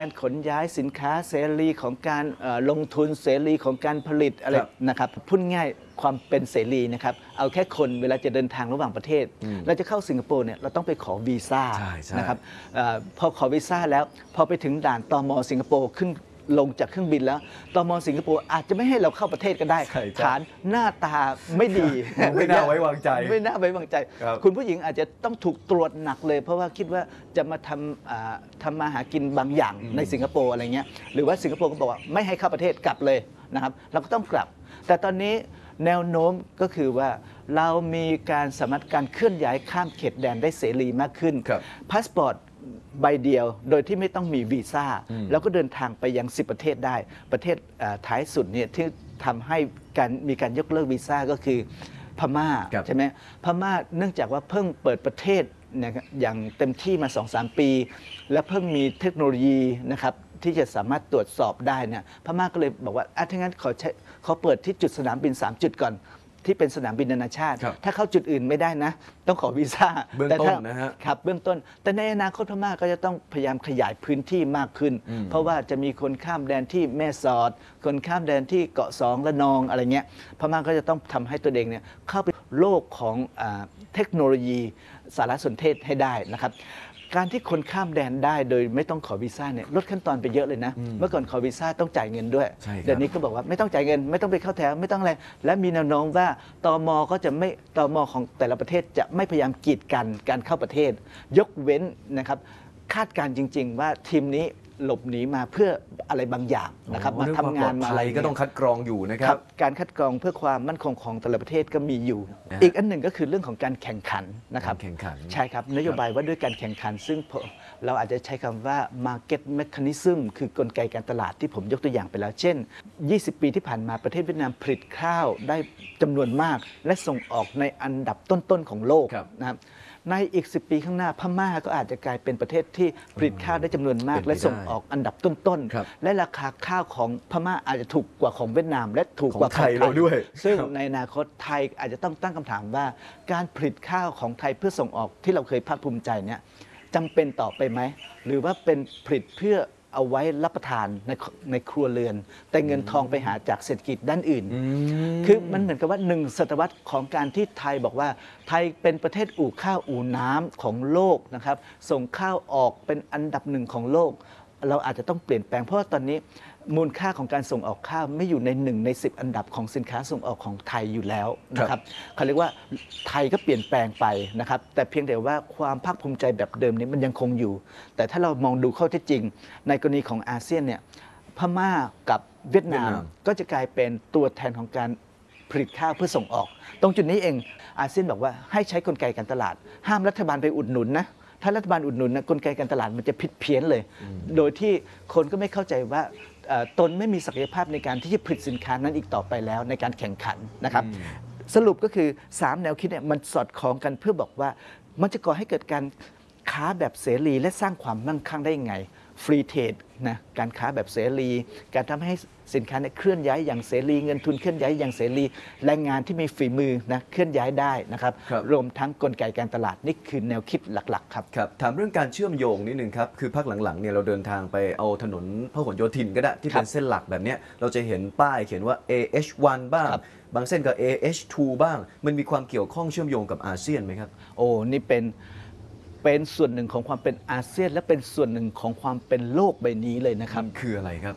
การขนย้ายสินค้าเสรีของการลงทุนเสรีของการผลิตอะไรนะครับพูดง่ายความเป็นเสรีนะครับเอาแค่คนเวลาจะเดินทางระหว่างประเทศเราจะเข้าสิงคโปร์เนี่ยเราต้องไปขอวีซ่านะครับพอขอวีซ่าแล้วพอไปถึงด่านตม.สิงคโปร์ขึ้นลงจากเครื่องบินแล้วตม.สิงคโปร์อาจจะไม่ให้เราเข้าประเทศก็ได้ฐานหน้าตาไม่ดีไม่น่าไว้วางใจไม่น่าไว้วางใจคุณผู้หญิงอาจจะต้องถูกตรวจหนักเลยเพราะว่าคิดว่าจะมาทำมาหากินบางอย่างในสิงคโปร์อะไรเงี้ยหรือว่าสิงคโปร์ก็บอกว่าไม่ให้เข้าประเทศกลับเลยนะครับเราก็ต้องกลับแต่ตอนนี้แนวโน้มก็คือว่าเรามีการสามารถการเคลื่อนย้ายข้ามเขตแดนได้เสรีมากขึ้นพาสปอร์ตใบเดียวโดยที่ไม่ต้องมีวีซ่าแล้วก็เดินทางไปยัง10 ประเทศได้ประเทศท้ายสุดเนี่ยที่ทำให้มีการยกเลิกวีซ่าก็คือพม่าใช่ไหมพม่าเนื่องจากว่าเพิ่งเปิดประเทศอย่างเต็มที่มา 2-3 ปีและเพิ่งมีเทคโนโลยีนะครับที่จะสามารถตรวจสอบได้เนี่ยพม่าก็เลยบอกว่าถ้างั้นขอเปิดที่จุดสนามบิน3 จุดก่อนที่เป็นสนามบินนานาชาติถ้าเข้าจุดอื่นไม่ได้นะต้องขอวีซ่าเบื้องต้นนะฮะครับเบื้องต้นแต่ในอนาคตพม่าก็จะต้องพยายามขยายพื้นที่มากขึ้นเพราะว่าจะมีคนข้ามแดนที่แม่สอดคนข้ามแดนที่เกาะสองละนองอะไรเงี้ยพม่าก็จะต้องทำให้ตัวเองเนี่ยเข้าไปโลกของเทคโนโลยีสารสนเทศให้ได้นะครับการที่คนข้ามแดนได้โดยไม่ต้องขอวีซ่าเนี่ยลดขั้นตอนไปเยอะเลยนะเมื่อก่อนขอวีซ่าต้องจ่ายเงินด้วยเดี๋ยวนี้ก็บอกว่าไม่ต้องจ่ายเงินไม่ต้องไปเข้าแถวไม่ต้องอะไรและมีแนวโน้มว่าตม.ก็จะไม่ตม.ของแต่ละประเทศจะไม่พยายามกีดกันการเข้าประเทศยกเว้นนะครับคาดการจริงๆว่าทีมนี้หลบหนีมาเพื่ออะไรบางอย่างนะครับมาทำงานมาอะไรก็ต้องคัดกรองอยู่นะครับการคัดกรองเพื่อความมั่นคงของแต่ละประเทศก็มีอยู่อีกอันหนึ่งก็คือเรื่องของการแข่งขันนะครับแข่งขันใช่ครับนโยบายว่าด้วยการแข่งขันซึ่งเราอาจจะใช้คำว่า market mechanism คือกลไกการตลาดที่ผมยกตัวอย่างไปแล้วเช่น20 ปีที่ผ่านมาประเทศเวียดนามผลิตข้าวได้จำนวนมากและส่งออกในอันดับต้นๆของโลกนะครับในอีก10 ปีข้างหน้าพม่าก็อาจจะกลายเป็นประเทศที่ผลิตข้าวได้จำนวนมากและส่งออกอันดับต้นๆและราคาข้าวของพม่าอาจจะถูกกว่าของเวียดนามและถูกกว่าไทยเราด้วยซึ่งในอนาคตไทยอาจจะต้องตั้งคำถามว่าการผลิตข้าวของไทยเพื่อส่งออกที่เราเคยภาคภูมิใจเนี่ยจำเป็นต่อไปไหมหรือว่าเป็นผลิตเพื่อเอาไว้รับประทานในครัวเรือนแต่เงินทองไปหาจากเศรษฐกิจด้านอื่นคือมันเหมือนกับว่า1 ศตวรรษของการที่ไทยบอกว่าไทยเป็นประเทศอู่ข้าวอู่น้ำของโลกนะครับส่งข้าวออกเป็นอันดับ1ของโลกเราอาจจะต้องเปลี่ยนแปลงเพราะว่าตอนนี้มูลค่าของการส่งออกข้าวไม่อยู่ใน1 ใน 10อันดับของสินค้าส่งออกของไทยอยู่แล้วนะครับเขาเรียกว่าไทยก็เปลี่ยนแปลงไปนะครับแต่เพียงแต่ว่าความภาคภูมิใจแบบเดิมนี้มันยังคงอยู่แต่ถ้าเรามองดูข้อเท็จจริงในกรณีของอาเซียนเนี่ยพม่ากับเวียดนามก็จะกลายเป็นตัวแทนของการผลิตข้าวเพื่อส่งออกตรงจุดนี้เองอาเซียนบอกว่าให้ใช้กลไกการตลาดห้ามรัฐบาลไปอุดหนุนนะถ้ารัฐบาลอุดหนุนนะกลไกการตลาดมันจะผิดเพี้ยนเลยโดยที่คนก็ไม่เข้าใจว่าตนไม่มีศักยภาพในการที่จะผลิตสินค้านั้นอีกต่อไปแล้วในการแข่งขันนะครับสรุปก็คือ3 แนวคิดเนี่ยมันสอดคล้องกันเพื่อบอกว่ามันจะก่อให้เกิดการค้าแบบเสรีและสร้างความมั่งคั่งได้ยังไงฟรีเทรดนะการค้าแบบเสรีการทำให้สินค้าเนี่ยเคลื่อนย้ายอย่างเสรีเงินทุนเคลื่อนย้ายอย่างเสรีแรงงานที่มีฝีมือนะเคลื่อนย้ายได้นะครับรวมทั้งกลไกการตลาดนี่คือแนวคิดหลักๆครับครับถามเรื่องการเชื่อมโยงนิดนึงครับคือภาคหลังๆเนี่ยเราเดินทางไปเอาถนนพหลโยธินก็ได้ที่เป็นเส้นหลักแบบนี้เราจะเห็นป้ายเขียนว่า AH1 บ้างบางเส้นก็ AH2 บ้างมันมีความเกี่ยวข้องเชื่อมโยงกับอาเซียนไหมครับโอ้นี่เป็นส่วนหนึ่งของความเป็นอาเซียนและเป็นส่วนหนึ่งของความเป็นโลกใบนี้เลยนะครับคืออะไรครับ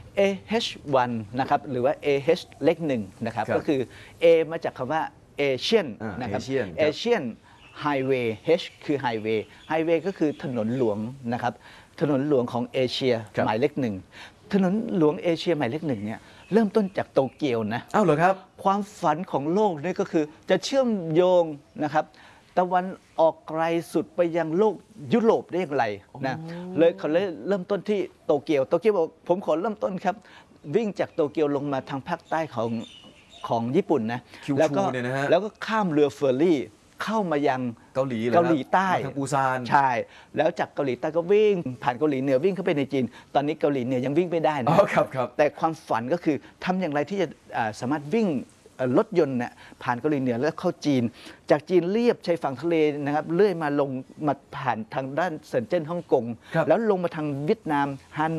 AH1 นะครับหรือว่า AH เลข1นะครับก็คือ A มาจากคำว่า Asian นะครับ Asian Highway H คือ Highway Highway ก็คือถนนหลวงนะครับถนนหลวงของเอเชียหมายเลข1ถนนหลวงเอเชียหมายเลข1เนี่ยเริ่มต้นจากโตเกียวนะอ้าวเหรอครับความฝันของโลกนี่ก็คือจะเชื่อมโยงนะครับตะวันออกไกลสุดไปยังโลกยุโรปได้อย่างไรนะเลยเขาเลยเริ่มต้นที่โตเกียวบอกผมขอเริ่มต้นครับวิ่งจากโตเกียวลงมาทางภาคใต้ของญี่ปุ่นนะแล้วก็ข้ามเรือเฟอร์รี่เข้ามายังเกาหลีใต้ทางปูซานใช่แล้วจากเกาหลีใต้ก็วิ่งผ่านเกาหลีเหนือวิ่งเข้าไปในจีนตอนนี้เกาหลีเหนือยังวิ่งไม่ได้นะครับแต่ความฝันก็คือทำอย่างไรที่จะสามารถวิ่งรถยนต์เนี่ยผ่านเกาหลีเหนือแล้วเข้าจีน จากจีนเลียบชายฝั่งทะเลนะครับเลื่อยมาลงมาผ่านทางด้านเซินเจิ้นฮ่องกงครับแล้วลงมาทางเวียดนามฮาน